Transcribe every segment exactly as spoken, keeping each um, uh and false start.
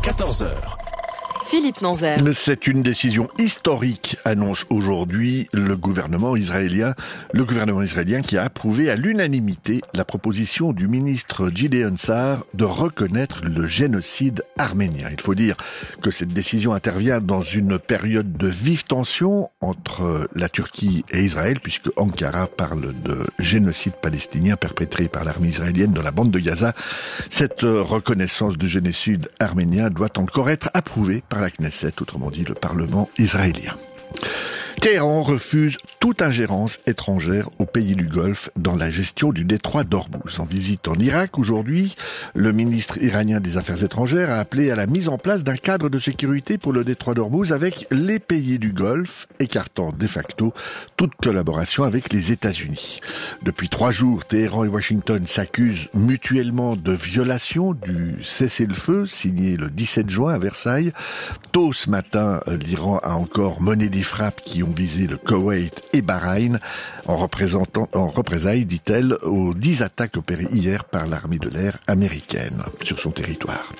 quatorze heures. Philippe Nanzer. C'est une décision historique, annonce aujourd'hui le gouvernement israélien. Le gouvernement israélien qui a approuvé à l'unanimité la proposition du ministre Gideon Sa'ar de reconnaître le génocide arménien. Il faut dire que cette décision intervient dans une période de vive tension entre la Turquie et Israël, puisque Ankara parle de génocide palestinien perpétré par l'armée israélienne dans la bande de Gaza. Cette reconnaissance du génocide arménien doit encore être approuvée par la Knesset, autrement dit le Parlement israélien. Téhéran refuse toute ingérence étrangère aux pays du Golfe dans la gestion du détroit d'Ormuz. En visite en Irak aujourd'hui, le ministre iranien des Affaires étrangères a appelé à la mise en place d'un cadre de sécurité pour le détroit d'Ormuz avec les pays du Golfe, écartant de facto toute collaboration avec les États-Unis. Depuis trois jours, Téhéran et Washington s'accusent mutuellement de violation du cessez-le-feu signé le dix-sept juin à Versailles. Tôt ce matin, l'Iran a encore mené des frappes qui ont visé le Koweït et Bahreïn en représentant, en représailles, dit-elle, aux dix attaques opérées hier par l'armée de l'air américaine sur son territoire.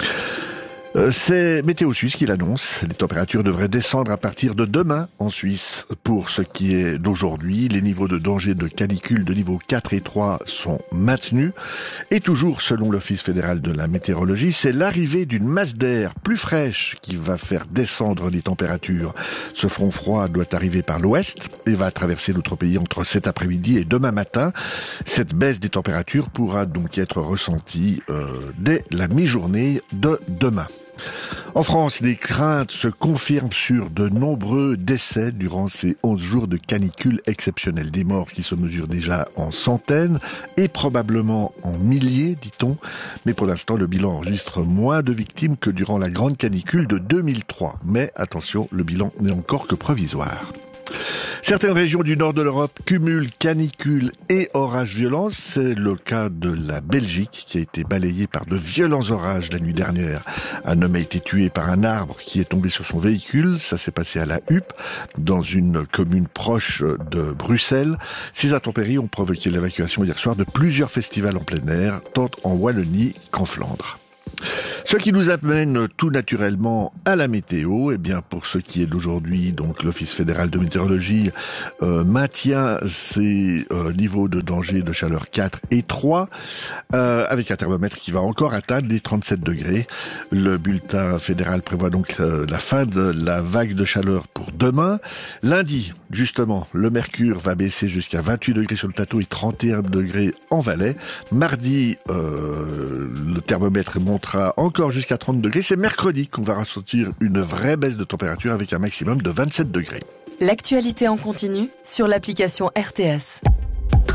Euh, c'est Météo Suisse qui l'annonce. Les températures devraient descendre à partir de demain en Suisse. Pour ce qui est d'aujourd'hui, les niveaux de danger de canicule de niveau quatre et trois sont maintenus. Et toujours selon l'Office fédéral de la météorologie, c'est l'arrivée d'une masse d'air plus fraîche qui va faire descendre les températures. Ce front froid doit arriver par l'ouest et va traverser notre pays entre cet après-midi et demain matin. Cette baisse des températures pourra donc être ressentie euh, dès la mi-journée de demain. En France, les craintes se confirment sur de nombreux décès durant ces onze jours de canicule exceptionnelle. Des morts qui se mesurent déjà en centaines et probablement en milliers, dit-on. Mais pour l'instant, le bilan enregistre moins de victimes que durant la grande canicule de deux mille trois. Mais attention, le bilan n'est encore que provisoire. Certaines régions du nord de l'Europe cumulent canicule et orages violents. C'est le cas de la Belgique qui a été balayée par de violents orages la nuit dernière. Un homme a été tué par un arbre qui est tombé sur son véhicule. Ça s'est passé à La Huppe, dans une commune proche de Bruxelles. Ces intempéries ont provoqué l'évacuation hier soir de plusieurs festivals en plein air, tant en Wallonie qu'en Flandre. Ce qui nous amène tout naturellement à la météo. Eh bien, pour ce qui est d'aujourd'hui, donc l'Office fédéral de météorologie euh, maintient ses euh, niveaux de danger de chaleur quatre et trois, euh, avec un thermomètre qui va encore atteindre les trente-sept degrés. Le bulletin fédéral prévoit donc euh, la fin de la vague de chaleur pour demain. Lundi, justement, le mercure va baisser jusqu'à vingt-huit degrés sur le plateau et trente et un degrés en Valais. Mardi, euh, le thermomètre montera encore jusqu'à trente degrés. C'est mercredi qu'on va ressentir une vraie baisse de température avec un maximum de vingt-sept degrés. L'actualité en continu sur l'application R T S.